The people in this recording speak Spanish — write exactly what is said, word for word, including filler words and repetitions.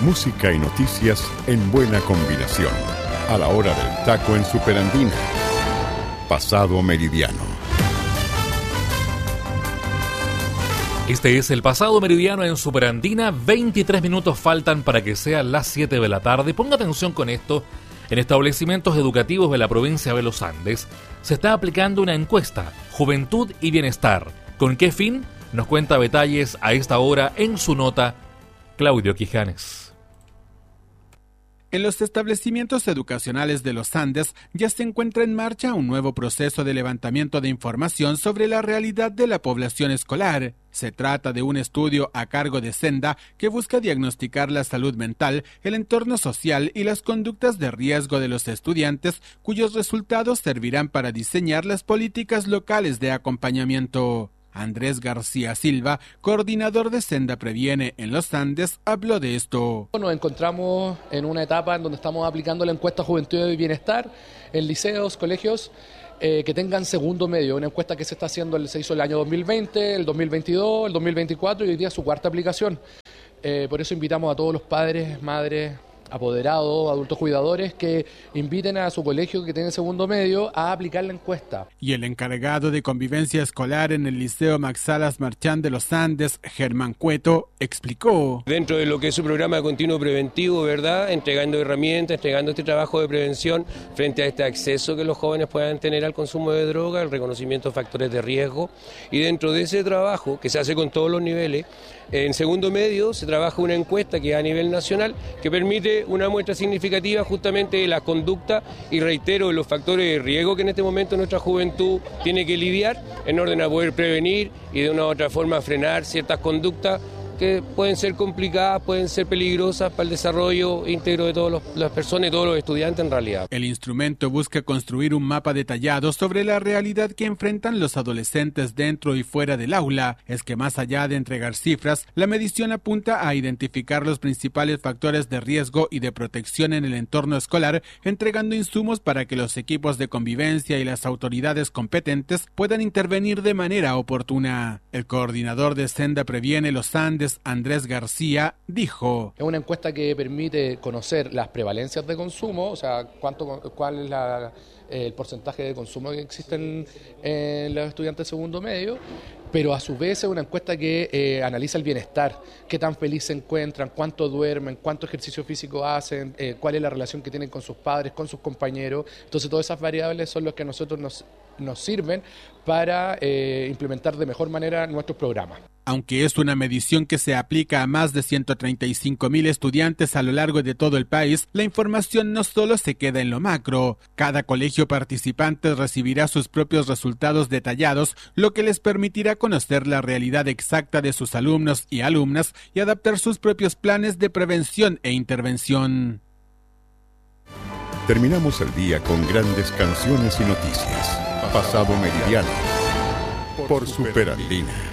Música y noticias en buena combinación. A la hora del taco en Superandina. Pasado Meridiano. Este es el Pasado Meridiano en Superandina. veintitrés minutos faltan para que sean las siete de la tarde. Ponga atención con esto. En establecimientos educativos de la provincia de los Andes se está aplicando una encuesta, Juventud y Bienestar. ¿Con qué fin? Nos cuenta detalles a esta hora en su nota Claudio Quijanes. En los establecimientos educacionales de los Andes ya se encuentra en marcha un nuevo proceso de levantamiento de información sobre la realidad de la población escolar. Se trata de un estudio a cargo de Senda que busca diagnosticar la salud mental, el entorno social y las conductas de riesgo de los estudiantes, cuyos resultados servirán para diseñar las políticas locales de acompañamiento. Andrés García Silva, coordinador de Senda Previene en los Andes, habló de esto. Nos encontramos en una etapa en donde estamos aplicando la encuesta Juventud y Bienestar en liceos, colegios eh, que tengan segundo medio, una encuesta que se está haciendo, se hizo el año dos mil veinte, el dos mil veintidós, el dos mil veinticuatro y hoy día su cuarta aplicación. Eh, por eso invitamos a todos los padres, madres, apoderados, adultos cuidadores que inviten a su colegio que tiene segundo medio a aplicar la encuesta. Y el encargado de convivencia escolar en el Liceo Max Salas Marchán de los Andes, Germán Cueto, explicó. Dentro de lo que es su programa de continuo preventivo, ¿verdad? Entregando herramientas, entregando este trabajo de prevención frente a este acceso que los jóvenes puedan tener al consumo de droga, el reconocimiento de factores de riesgo. Y dentro de ese trabajo, que se hace con todos los niveles, en segundo medio se trabaja una encuesta que es a nivel nacional que permite una muestra significativa justamente de la conducta y reitero de los factores de riesgo que en este momento nuestra juventud tiene que lidiar en orden a poder prevenir y de una u otra forma frenar ciertas conductas que pueden ser complicadas, pueden ser peligrosas para el desarrollo íntegro de todas las personas y todos los estudiantes en realidad. El instrumento busca construir un mapa detallado sobre la realidad que enfrentan los adolescentes dentro y fuera del aula. Es que más allá de entregar cifras, la medición apunta a identificar los principales factores de riesgo y de protección en el entorno escolar, entregando insumos para que los equipos de convivencia y las autoridades competentes puedan intervenir de manera oportuna. El coordinador de Senda Previene los Andes, Andrés García, dijo. Es una encuesta que permite conocer las prevalencias de consumo, o sea, cuánto, cuál es la, el porcentaje de consumo que existen en los estudiantes de segundo medio, pero a su vez es una encuesta que eh, analiza el bienestar, qué tan feliz se encuentran, cuánto duermen, cuánto ejercicio físico hacen, eh, cuál es la relación que tienen con sus padres, con sus compañeros. Entonces todas esas variables son las que a nosotros nos, nos sirven para eh, implementar de mejor manera nuestros programas. Aunque es una medición que se aplica a más de ciento treinta y cinco mil estudiantes a lo largo de todo el país, la información no solo se queda en lo macro. Cada colegio participante recibirá sus propios resultados detallados, lo que les permitirá conocer la realidad exacta de sus alumnos y alumnas y adaptar sus propios planes de prevención e intervención. Terminamos el día con grandes canciones y noticias. Pasado Meridiano por Superandina.